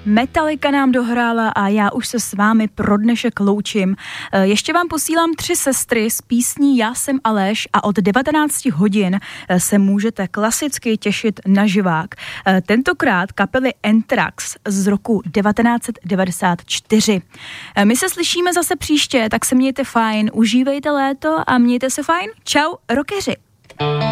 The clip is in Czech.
Metallica nám dohrála a já už se s vámi pro dnešek loučím. Ještě vám posílám 3 sestry s písní Já jsem Aleš a od 19 hodin se můžete klasicky těšit na živák. Tentokrát kapely Anthrax z roku 1994. My se slyšíme zase příště, tak se mějte fajn, užívejte léto a mějte se fajn. Čau, rockeři.